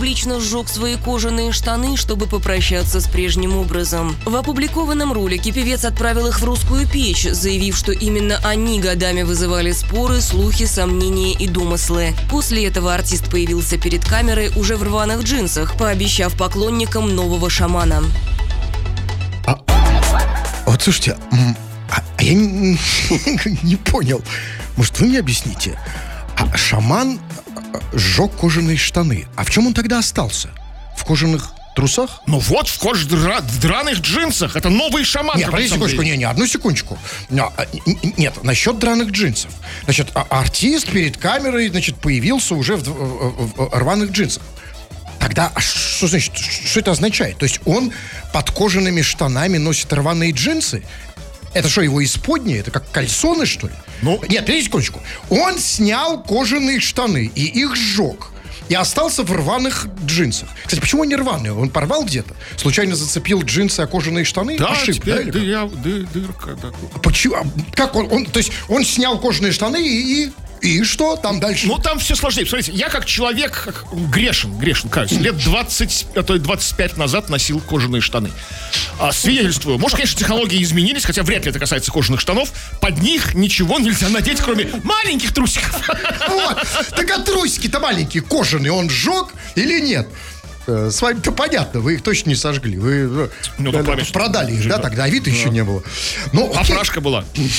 публично сжег свои кожаные штаны, чтобы попрощаться с прежним образом. В опубликованном ролике певец отправил их в русскую печь, заявив, что именно они годами вызывали споры, слухи, сомнения и домыслы. После этого артист появился перед камерой уже в рваных джинсах, пообещав поклонникам нового шамана. Вот слушайте, я не понял. Может, вы мне объясните? Шаман сжег кожаные штаны. А в чем он тогда остался? В кожаных трусах? Ну вот, в драных джинсах. Это новый шаман. Нет, подождите секундочку, одну секундочку. Нет, насчет драных джинсов. Значит, артист перед камерой, значит, появился уже в рваных джинсах. Тогда, что значит, что это означает? То есть он под кожаными штанами носит рваные джинсы? Это что, его исподние? Это как кальсоны, что ли? Ну... Нет, подождите секундочку. Он снял кожаные штаны и их сжег. И остался в рваных джинсах. Кстати, почему они рваные? Он порвал где-то? Случайно зацепил джинсы, а кожаные штаны? Да, ошибка, теперь дырка, да. Почему? Как он? То есть он снял кожаные штаны и что там дальше? Ну, там все сложнее. Смотрите, я как человек грешен, каюсь. Лет 20, а то и 25 назад носил кожаные штаны. Свидетельствую. Может, конечно, технологии изменились, хотя вряд ли это касается кожаных штанов. Под них ничего нельзя надеть, кроме маленьких трусиков. Вот. Так а трусики-то маленькие, кожаные, он сжег или нет? С вами-то понятно, вы их точно не сожгли. Вы продали их, да, тогда Авито еще не было. Ну, опрашка была.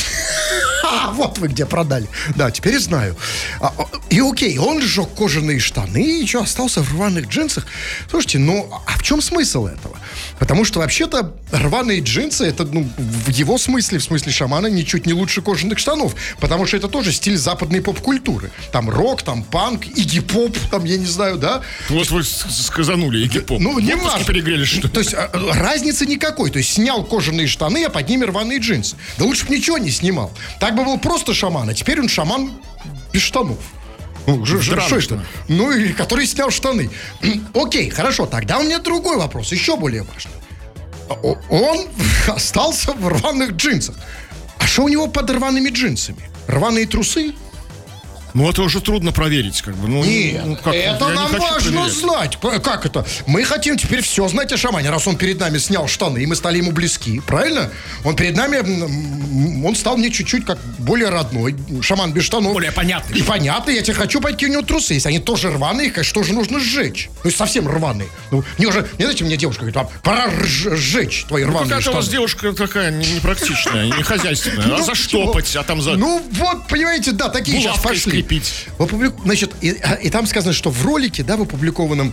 Вот вы где продали. Да, теперь знаю. И окей, он сжег кожаные штаны и что, остался в рваных джинсах. Слушайте, ну, а в чем смысл этого? Потому что вообще-то рваные джинсы, это, ну, в его смысле, в смысле шамана, ничуть не лучше кожаных штанов. Потому что это тоже стиль западной поп-культуры. Там рок, там панк, игги-поп, там, я не знаю, да? Вот вы сказанули игги-поп. Ну, не важно. Перегрелись, что ли? То есть разницы никакой. То есть снял кожаные штаны, а под ними рваные джинсы. Да лучше бы ничего не снимал. Так бы был просто шаман, а теперь он шаман без штанов. Ну, что это? Ну, и который снял штаны. Окей, хорошо, тогда у меня другой вопрос, еще более важный. Он остался в рваных джинсах. А что у него под рваными джинсами? Рваные трусы? Ну, это уже трудно проверить, как бы. Ну, нет, это нам важно знать. Как это? Мы хотим теперь все знать о шамане, раз он перед нами снял штаны, и мы стали ему близки, правильно? Он перед нами, он стал мне чуть-чуть как более родной. Шаман без штанов. Более понятный. И понятный, я тебе хочу пойти у него трусы. Если они тоже рваные, конечно, тоже нужно сжечь. То есть совсем рваные. Ну, не знаете, мне девушка говорит, пора сжечь твои рваные штаны. Какая-то у вас девушка такая непрактичная, не хозяйственная. Заштопать, а там за... Ну, вот, понимаете, да, такие сейчас пошли. Значит, и там сказано, что в ролике, да, в опубликованном,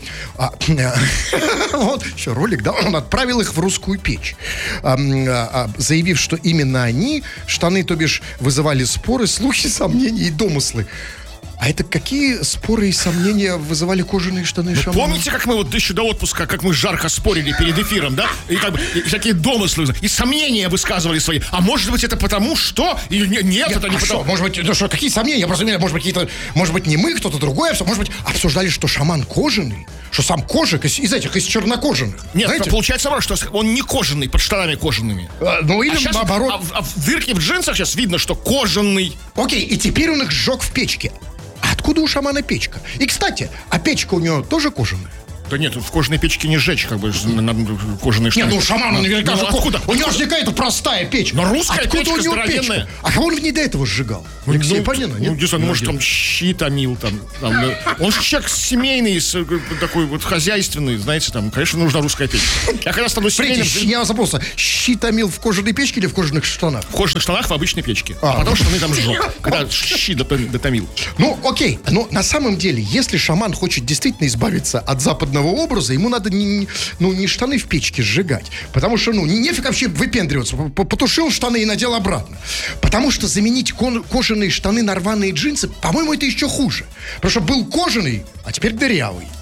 вот еще ролик, да, он отправил их в русскую печь, заявив, что именно они, штаны, то бишь, вызывали споры, слухи, сомнения и домыслы. А это какие споры и сомнения вызывали кожаные штаны шамана? Помните, как мы вот еще до отпуска, как мы жарко спорили перед эфиром, да? И как бы и всякие домыслы, и сомнения высказывали свои. А может быть, это потому, что? Или нет, это не потому. Что? Может быть, ну что, какие сомнения? Просто, может быть, может быть, не мы, кто-то другой, может быть, обсуждали, что шаман кожаный? Что сам кожик из чернокожаных? Нет, получается, что он не кожаный, под штанами кожаными. Ну, или наоборот. А в дырке в джинсах сейчас видно, что кожаный. Окей, и теперь он их сжег в печке. Откуда у шамана печка? И, кстати, а печка у него тоже кожаная? Да нет, в кожаной печке не сжечь, как бы, на кожаные штаны. Нет, ну у шамана наверняка же откуда? У него же какая-то простая печка. Но русская откуда печка у него здоровенная. Печка? А кого он в ней до этого сжигал? Алексей Панина? Ну, не знаю, может, там щи томил, там. Он же человек семейный, такой вот хозяйственный, знаете, там, конечно, нужна русская печка. Я когда стану семейным... Я запутался. Щи томил в кожаной печке или в кожаных штанах? В кожаных штанах в обычной печке. А потом штаны там сжег, когда щи дотомил. Ну, окей, но на самом деле, если шаман хочет действительно избавиться от западного образа, ему надо не штаны в печке сжигать. Потому что, нефиг вообще выпендриваться. Потушил штаны и надел обратно. Потому что заменить кожаные штаны на рваные джинсы, по-моему, это еще хуже. Потому что был кожаный, а теперь дырявый.